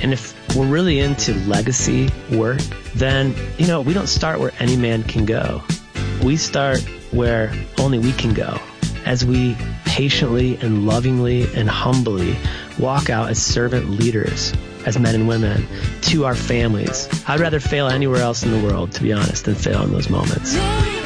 And if we're really into legacy work, then, we don't start where any man can go. We start where only we can go, as we patiently and lovingly and humbly walk out as servant leaders, as men and women, to our families. I'd rather fail anywhere else in the world, to be honest, than fail in those moments.